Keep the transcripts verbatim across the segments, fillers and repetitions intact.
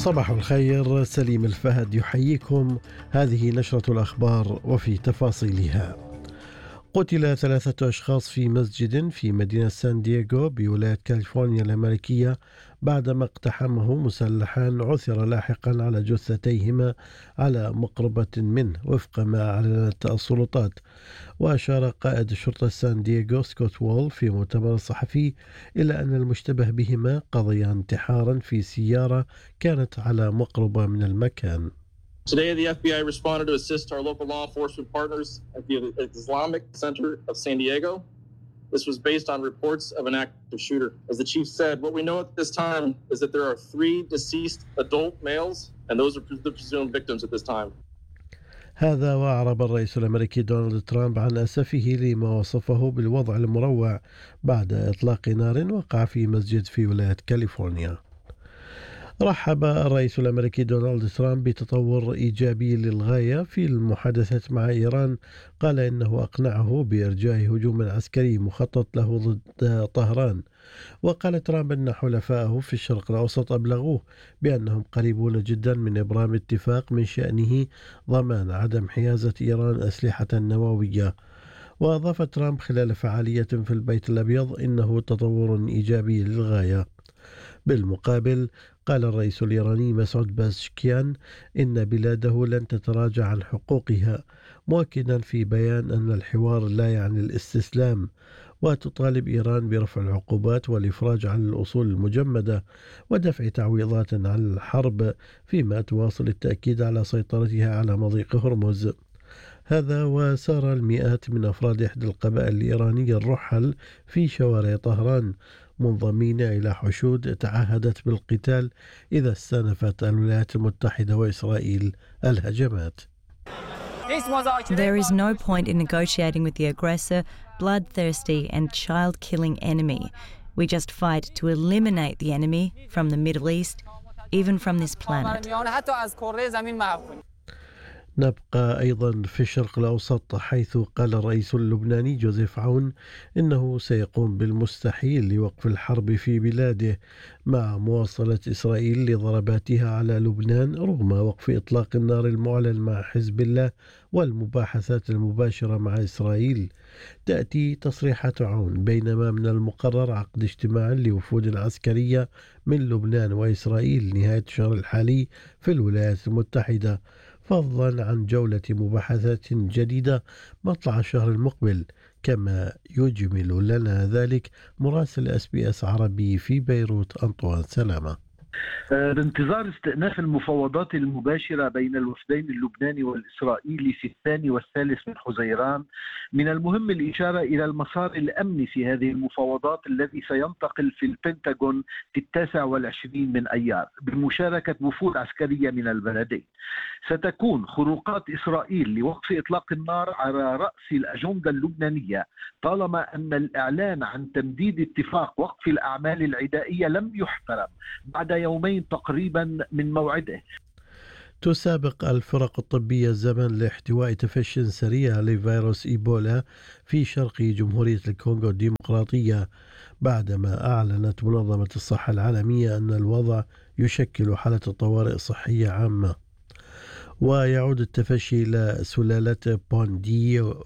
صباح الخير، سليم الفهد يحييكم. هذه نشرة الأخبار وفي تفاصيلها. قتل ثلاثة أشخاص في مسجد في مدينة سان دييغو بولاية كاليفورنيا الأمريكية بعدما اقتحمه مسلحان عثر لاحقا على جثتيهما على مقربة منه وفق ما أعلنت السلطات. وأشار قائد شرطة سان دييغو سكوت وول في مؤتمر صحفي إلى أن المشتبه بهما قضيا انتحارا في سيارة كانت على مقربة من المكان. Today, the F B I responded to assist our local law enforcement partners at the Islamic Center of San Diego. This was based on reports of an active shooter. As the chief said, what we know at this time is that there are three deceased adult males, and those are the presumed victims at this time. هذا وأعرب الرئيس الأمريكي دونالد ترامب عن أسفه لما وصفه بالوضع المروع بعد إطلاق نار وقع في مسجد في ولاية كاليفورنيا. رحب الرئيس الأمريكي دونالد ترامب بتطور إيجابي للغاية في المحادثات مع إيران. قال إنه أقنعه بإرجاء هجوم عسكري مخطط له ضد طهران. وقال ترامب أن حلفائه في الشرق الأوسط أبلغوه بأنهم قريبون جدا من إبرام اتفاق من شأنه ضمان عدم حيازة إيران أسلحة نووية. وأضاف ترامب خلال فعالية في البيت الأبيض إنه تطور إيجابي للغاية. بالمقابل قال الرئيس الإيراني مسعود بازشكيان إن بلاده لن تتراجع عن حقوقها، مؤكدا في بيان أن الحوار لا يعني الاستسلام، وتطالب إيران برفع العقوبات والإفراج عن الأصول المجمدة ودفع تعويضات عن الحرب، فيما تواصل التأكيد على سيطرتها على مضيق هرمز. هذا وسار المئات من أفراد إحدى القبائل الإيرانية الرحل في شوارع طهران منضمين إلى حشود تعهدت بالقتال إذا استأنفت الولايات المتحدة وإسرائيل الهجمات. There is no point in negotiating with the aggressor, bloodthirsty and child-killing enemy. We just fight to eliminate the enemy from the Middle East, even from this planet. نبقى أيضا في الشرق الأوسط، حيث قال الرئيس اللبناني جوزيف عون إنه سيقوم بالمستحيل لوقف الحرب في بلاده مع مواصلة إسرائيل لضرباتها على لبنان رغم وقف إطلاق النار المعلن مع حزب الله والمباحثات المباشرة مع إسرائيل. تأتي تصريحات عون بينما من المقرر عقد اجتماع لوفود عسكرية من لبنان وإسرائيل نهاية الشهر الحالي في الولايات المتحدة، فضلا عن جولة مباحثات جديدة مطلع الشهر المقبل، كما يجمل لنا ذلك مراسل اس بي اس عربي في بيروت أنطوان سلامة. بانتظار استئناف المفاوضات المباشرة بين الوفدين اللبناني والإسرائيلي في الثاني والثالث من حزيران، من المهم الإشارة إلى المسار الأمني في هذه المفاوضات الذي سينتقل في البنتاغون في التاسع والعشرين من أيار بمشاركة وفود عسكرية من البلدين. ستكون خروقات إسرائيل لوقف إطلاق النار على رأس الأجندة اللبنانية طالما أن الإعلان عن تمديد اتفاق وقف الأعمال العدائية لم يحترم بعد يومين تقريبا من موعده. تسابق الفرق الطبية الزمن لاحتواء تفشٍ سريع لفيروس إيبولا في شرق جمهورية الكونغو الديمقراطية بعدما أعلنت منظمة الصحة العالمية أن الوضع يشكل حالة طوارئ صحية عامة. ويعود التفشي إلى سلالة بونديغو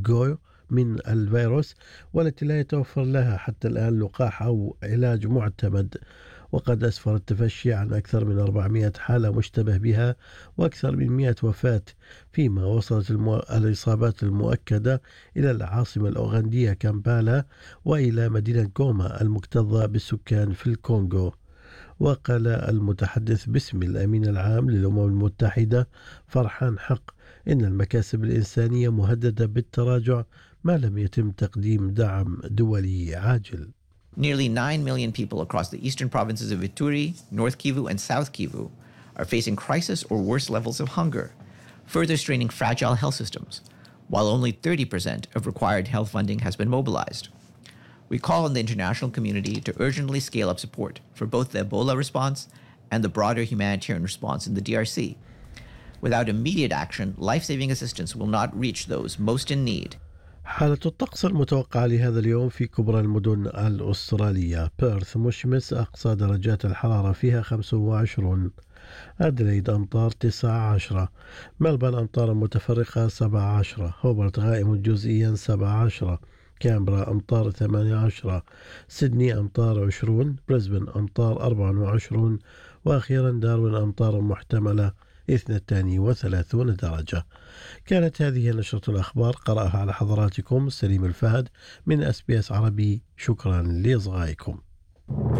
من الفيروس والتي لا يتوفر لها حتى الآن لقاح أو علاج معتمد، وقد أسفر التفشي عن أكثر من أربعمائة حالة مشتبه بها وأكثر من مئة وفاة، فيما وصلت المو... الإصابات المؤكدة إلى العاصمة الأوغندية كامبالا وإلى مدينة غوما المكتظة بالسكان في الكونغو. وقال المتحدث باسم الأمين العام للأمم المتحدة فرحان حق إن المكاسب الإنسانية مهددة بالتراجع ما لم يتم تقديم دعم دولي عاجل. Nearly nine million people across the eastern provinces of Ituri, North Kivu, and South Kivu are facing crisis or worse levels of hunger, further straining fragile health systems, while only thirty percent of required health funding has been mobilized. We call on the international community to urgently scale up support for both the Ebola response and the broader humanitarian response in the D R C. Without immediate action, life-saving assistance will not reach those most in need. حالة الطقس المتوقعة لهذا اليوم في كبرى المدن الأسترالية: بيرث مشمس أقصى درجات الحرارة فيها خمسة وعشرون، أدليد أمطار تسعة عشر، ملبن أمطار متفرقة سبعة عشر، هوبرت غائم جزئيا سبعة عشر، كامبرا أمطار ثمانية عشر، سيدني أمطار عشرون، بريسبن أمطار أربعة وعشرون، وأخيرا داروين أمطار محتملة اثنتان وثلاثون درجة. كانت هذه نشرة الأخبار، قرأها على حضراتكم سليم الفهد من أس بي أس عربي. شكرا لإصغائكم.